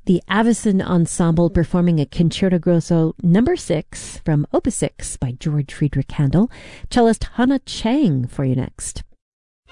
The Avicen Ensemble performing a Concerto Grosso number 6 from Opus 6 by George Friedrich Handel. Cellist Hannah Chang for you next.